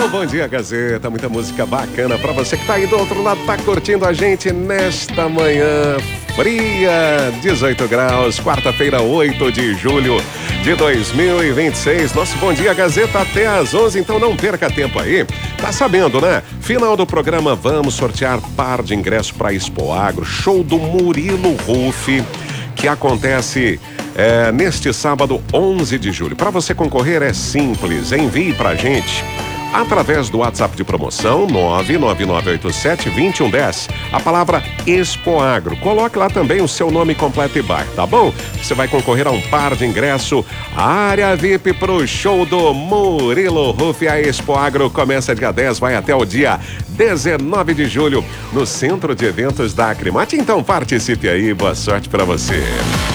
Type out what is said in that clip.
No Bom Dia Gazeta, muita música bacana pra você que tá aí do outro lado, tá curtindo a gente nesta manhã fria, 18 graus, quarta-feira, 8 de julho de 2026. Nosso Bom Dia Gazeta até às 11, então não perca tempo aí. Tá sabendo, né? Final do programa, vamos sortear par de ingresso pra Expo Agro, show do Murilo Ruff, que acontece neste sábado, 11 de julho. Para você concorrer é simples, envie pra gente através do WhatsApp de promoção 99987-2110 a palavra Expo Agro. Coloque lá também o seu nome completo e bairro, tá bom? Você vai concorrer a um par de ingresso, área VIP pro show do Murilo Ruff. A Expo Agro começa dia 10, vai até o dia 19 de julho no Centro de Eventos da Acrimate. Então participe aí, boa sorte para você.